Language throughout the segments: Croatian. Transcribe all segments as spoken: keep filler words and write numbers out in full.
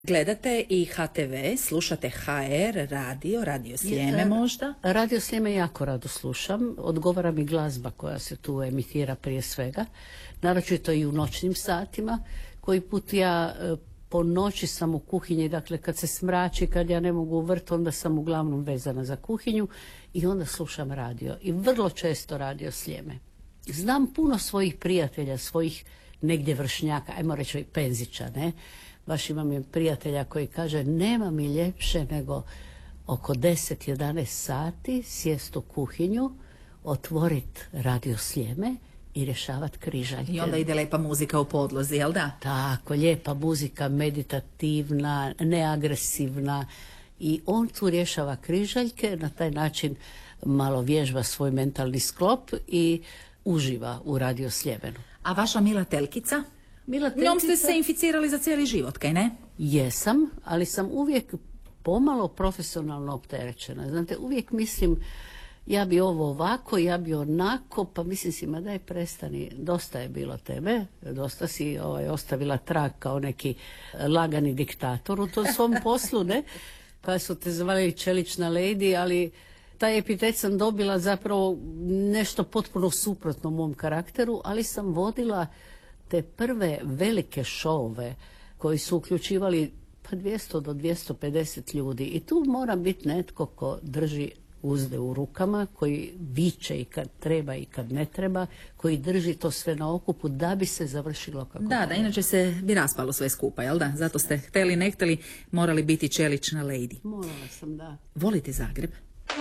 Gledate i ha te ve, slušate ha er, radio, radio Sljeme možda? Radio Sljeme jako rado slušam. Odgovara mi glazba koja se tu emitira prije svega. Naročito i u noćnim satima. Koji put ja po noći sam u kuhinji, dakle kad se smrači, kad ja ne mogu u vrt, onda sam uglavnom vezana za kuhinju i onda slušam radio. I vrlo često radio Sljeme. Znam puno svojih prijatelja, svojih negdje vršnjaka, ajmo reći penzića, ne? Baš imam je prijatelja koji kaže nema mi ljepše nego oko deset jedanaest sati sjest u kuhinju, otvorit radio Sljeme i rješavat križaljke. I onda ide lijepa muzika u podlozi, jel da? Tako, lijepa muzika, meditativna, neagresivna i on tu rješava križaljke, na taj način malo vježba svoj mentalni sklop i uživa u radio Sljemenu. A vaša Mila Telkica? Mila Telkica... Njom ste se inficirali za cijeli život, kaj ne? Jesam, ali sam uvijek pomalo profesionalno opterećena. Znate, uvijek mislim ja bi ovo ovako, ja bi onako, pa mislim si, ma daj prestani, dosta je bilo tebe, dosta si ovaj, ostavila trag kao neki lagani diktator u tom svom poslu, ne? Pa su te zvali čelična lady, ali taj epitet sam dobila zapravo nešto potpuno suprotno mom karakteru, ali sam vodila te prve velike šove koji su uključivali pa dvjesto do dvjesto pedeset ljudi i tu mora biti netko ko drži uzde u rukama, koji viče i kad treba i kad ne treba, koji drži to sve na okupu da bi se završilo kako Da, treba. da, inače se bi raspalo sve skupa, jel da? Zato ste hteli, ne hteli, morali biti čelična lady. Morala sam, da. Volite Zagreb?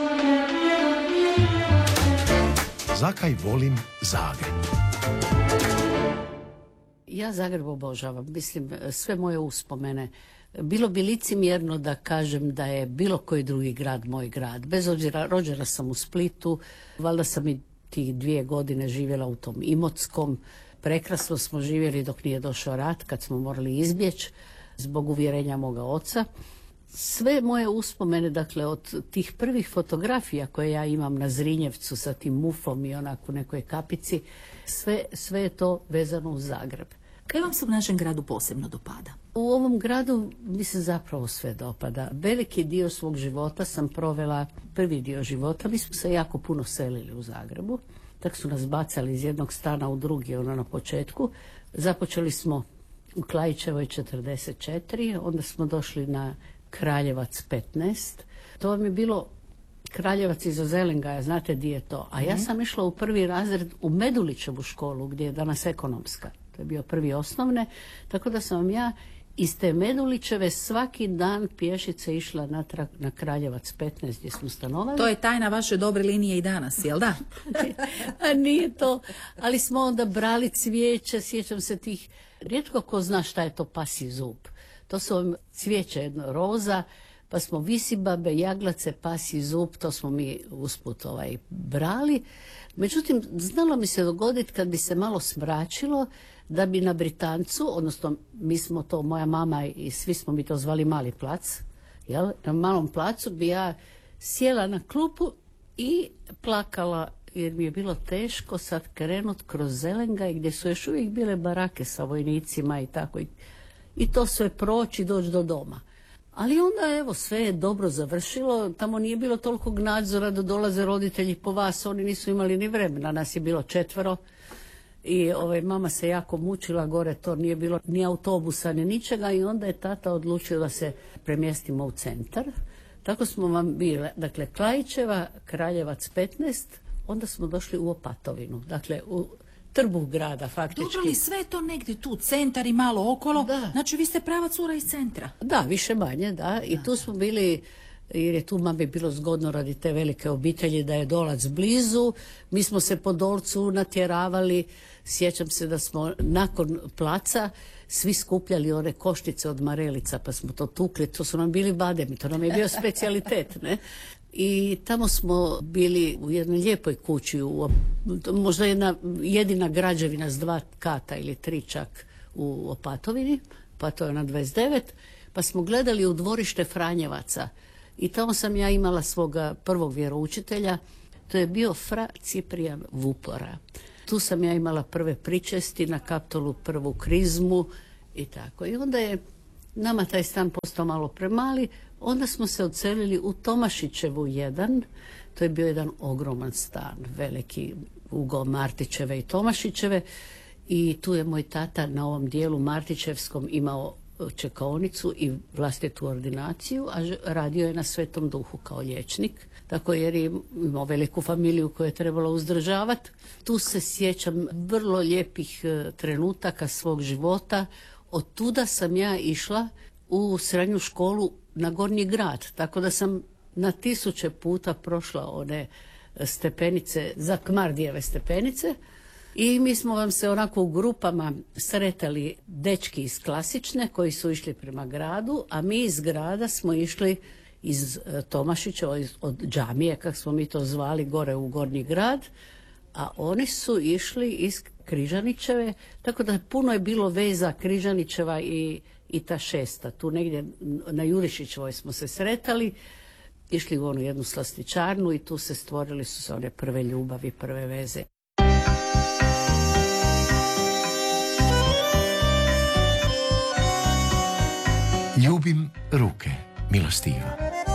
Zakaj volim Zagreb? Ja Zagreb obožavam. Mislim, sve moje uspomene. Bilo bi licemjerno da kažem da je bilo koji drugi grad moj grad. Bez obzira, rođena sam u Splitu, valjda sam i tih dvije godine živjela u tom Imotskom. Prekrasno smo živjeli dok nije došao rat, kad smo morali izbjeći zbog uvjerenja moga oca. Sve moje uspomene, dakle, od tih prvih fotografija koje ja imam na Zrinjevcu sa tim mufom i onako nekoj kapici, sve, sve je to vezano uz Zagreb. Kaj vam se u našem gradu posebno dopada? U ovom gradu mi se zapravo sve dopada. Veliki dio svog života sam provela, prvi dio života, mi smo se jako puno selili u Zagrebu. Tako su nas bacali iz jednog stana u drugi, ono na početku. Započeli smo u Klaićevoj četrdeset četiri, onda smo došli na Kraljevac petnaest. To vam je bilo Kraljevac iza Zelengaja, znate di je to. A ja sam išla u prvi razred u Medulićevu školu, gdje je danas ekonomska. To je bio prvi osnovne, tako da sam vam ja iz te Medulićeve svaki dan pješice išla natrag na Kraljevac petnaest gdje smo stanovali. To je tajna vaše dobre linije i danas, jel da? A nije to, ali smo onda brali cvijeće, sjećam se tih, rijetko ko zna šta je to pasji zub. To su vam cvijeće, jedno roza, pa smo visibabe, jaglace, pasji zub, to smo mi usput ovaj, brali. Međutim, znalo mi se dogoditi kad bi se malo smračilo, da bi na Britancu, odnosno mi smo to, moja mama i svi smo mi to zvali Mali plac, jel? Na Malom placu bi ja sjela na klupu i plakala jer mi je bilo teško sad krenut kroz Zelengaj gdje su još uvijek bile barake sa vojnicima i tako i, i to sve proći i doći do doma. Ali onda evo sve je dobro završilo, tamo nije bilo toliko nadzora da dolaze roditelji po vas, oni nisu imali ni vremena, nas je bilo četvero i ovaj, mama se jako mučila gore, to nije bilo ni autobusa ni ničega i onda je tata odlučio da se premjestimo u centar. Tako smo vam bili, dakle Klaićeva, Kraljevac petnaest, onda smo došli u Opatovinu, dakle u trbuh grada faktički. Dobro li sve to negdje tu, centar i malo okolo? Da. Znači vi ste prava cura iz centra. Da, više manje, da. I tu smo bili, jer je tu mami bilo zgodno radi te velike obitelji da je Dolac blizu. Mi smo se po Dolcu natjeravali. Sjećam se da smo nakon placa svi skupljali one koštice od marelica, pa smo to tukli. To su nam bili bademi, to nam je bio specijalitet, ne? I tamo smo bili u jednoj lijepoj kući, u, možda jedna jedina građevina s dva kata ili tri čak u Opatovini, pa to je na dvadeset devet, pa smo gledali u dvorište Franjevaca i tamo sam ja imala svoga prvog vjeroučitelja, to je bio fra Ciprijan Vupora. Tu sam ja imala prve pričesti, na Kaptolu prvu krizmu i tako. I onda je Nama taj stan postao malo premali, onda smo se odselili u Tomašićevu jedan, to je bio jedan ogroman stan, veliki ugao Martićeve i Tomašićeve, i tu je moj tata na ovom dijelu Martićevskom imao čekaonicu i vlastitu ordinaciju, a radio je na Svetom Duhu kao liječnik, tako jer je imao veliku familiju koju je trebalo uzdržavati. Tu se sjećam vrlo lijepih trenutaka svog života. Od tuda sam ja išla u srednju školu na Gornji grad, tako da sam na tisuće puta prošla one stepenice, za Kmardijeve stepenice, i mi smo vam se onako u grupama sretali dečki iz Klasične koji su išli prema gradu, a mi iz grada smo išli iz Tomašića, od džamije, kako smo mi to zvali, gore u Gornji grad, a oni su išli iz Križanićeve, tako da puno je bilo veza Križanićeva i, i ta šesta. Tu negdje na Jurišićevoj smo se sretali, išli u onu jednu slastičarnu i tu se stvorili su se one prve ljubavi, prve veze. Ljubim ruke, milostiva.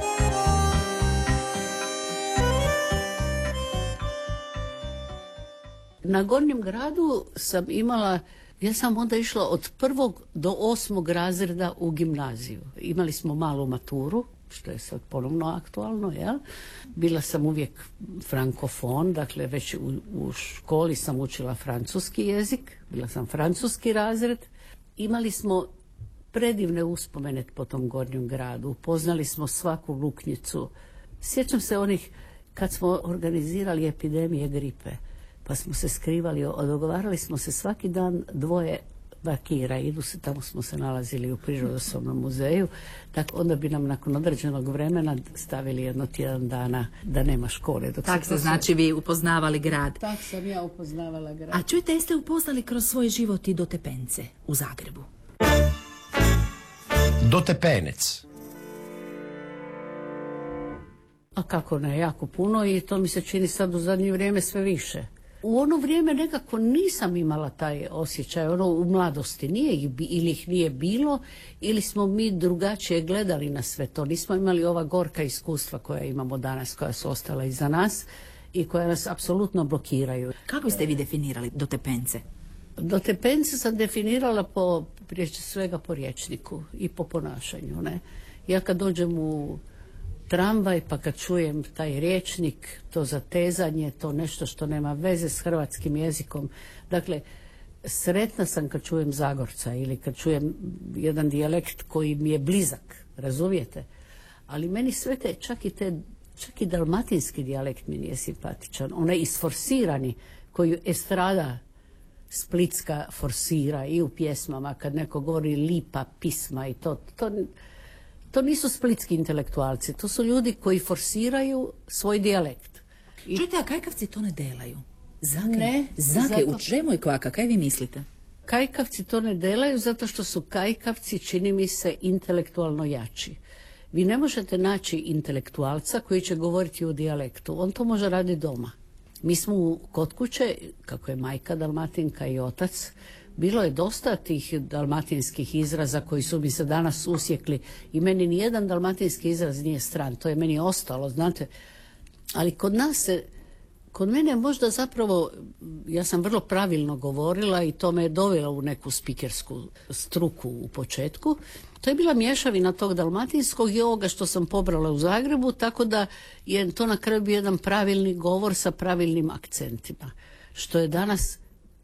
Na Gornjem gradu sam imala, ja sam onda išla od prvog do osmog razreda u gimnaziju. Imali smo malu maturu, što je sad ponovno aktualno, jel? Bila sam uvijek frankofon, dakle već u, u školi sam učila francuski jezik, bila sam francuski razred. Imali smo predivne uspomene po tom Gornjem gradu, upoznali smo svaku luknjicu. Sjećam se onih kad smo organizirali epidemije gripe, pa smo se skrivali, dogovarali smo se svaki dan dvoje bakira, idu se, tamo smo se nalazili u Prirodoslovnom muzeju, tako onda bi nam nakon određenog vremena stavili jedno tjedan dana da nema škole. Tak se znači vi upoznavali grad. Tak sam ja upoznavala grad. A čujte, jeste upoznali kroz svoj život i Dotepence u Zagrebu? Dotepenec. A kako ne, jako puno, i to mi se čini sad u zadnje vrijeme sve više. U ono vrijeme nekako nisam imala taj osjećaj, ono u mladosti nije ih, ili ih nije bilo, ili smo mi drugačije gledali na sve to. Nismo imali ova gorka iskustva koja imamo danas, koja su ostala iza nas i koja nas apsolutno blokiraju. Kako ste vi definirali Dotepence? Dotepence sam definirala po, prije svega po rječniku i po ponašanju. Ne? Ja kad dođem u tramvaj, pa kad čujem taj rječnik, to zatezanje, to nešto što nema veze s hrvatskim jezikom. Dakle, sretna sam kad čujem Zagorca ili kad čujem jedan dijalekt koji mi je blizak, razumijete? Ali meni sve te, čak i te, čak i dalmatinski dijalekt mi nije simpatičan. Onaj isforsirani koji estrada splitska forsira i u pjesmama, kad neko govori lipa pisma i to, to To nisu splitski intelektualci, to su ljudi koji forsiraju svoj dijalekt. I... Čujte, a kajkavci to ne delaju? Zake, ne. Zake, zato... u čemu je kvaka? Kaj vi mislite? Kajkavci to ne delaju zato što su kajkavci, čini mi se, intelektualno jači. Vi ne možete naći intelektualca koji će govoriti u dijalektu. On to može raditi doma. Mi smo kod kuće, kako je majka Dalmatinka i otac, bilo je dosta tih dalmatinskih izraza koji su mi se danas usjekli i meni nijedan dalmatinski izraz nije stran, to je meni ostalo, znate. Ali kod nas se, kod mene možda zapravo, ja sam vrlo pravilno govorila i to me je dovelo u neku spikersku struku u početku. To je bila mješavina tog dalmatinskog i ovoga što sam pobrala u Zagrebu, tako da je to na kraju bio jedan pravilni govor sa pravilnim akcentima, što je danas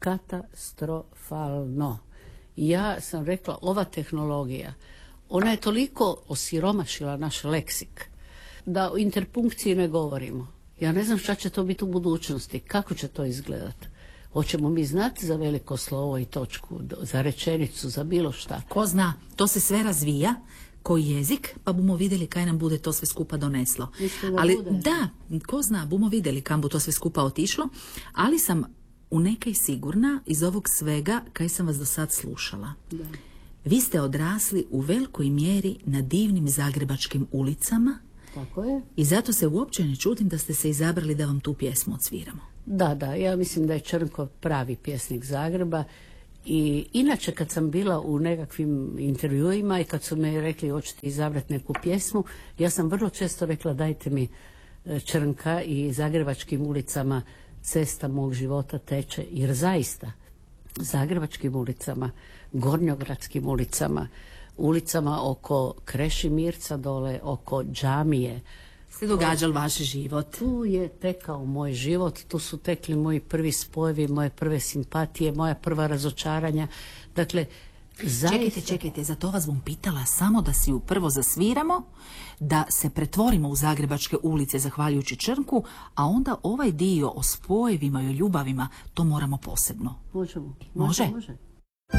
katastrofalno. Ja sam rekla, ova tehnologija, ona je toliko osiromašila naš leksik da o interpunkciji ne govorimo. Ja ne znam šta će to biti u budućnosti, kako će to izgledati. Hoćemo mi znati za veliko slovo i točku, za rečenicu, za bilo šta. Ko zna, to se sve razvija koji jezik, pa bumo vidjeli kaj nam bude to sve skupa doneslo. Da ali bude. Da, ko zna, bumo vidjeli kam bu to sve skupa otišlo, ali sam u nekaj sigurna iz ovog svega kaj sam vas do sad slušala. Da. Vi ste odrasli u velikoj mjeri na divnim zagrebačkim ulicama. Tako je. I zato se uopće ne čudim da ste se izabrali da vam tu pjesmu odsviramo. Da, da, ja mislim da je Črnko pravi pjesnik Zagreba I inače kad sam bila u nekakvim intervjuima i kad su me rekli hoćete izabrati neku pjesmu, ja sam vrlo često rekla dajte mi Črnka i Zagrebačkim ulicama cesta mog života teče, jer zaista Zagrebačkim ulicama, Gornjogradskim ulicama, ulicama oko Krešimirca dole, oko džamije se događal vaš život. Tu je tekao moj život, tu su tekli moji prvi spojevi, moje prve simpatije, moja prva razočaranja. Dakle, zaista... Čekajte, čekajte, za to vas bom pitala samo da si ju prvo zasviramo, da se pretvorimo u Zagrebačke ulice zahvaljujući Črnku, a onda ovaj dio o spojevima i o ljubavima, to moramo posebno. Možemo. Može? Može.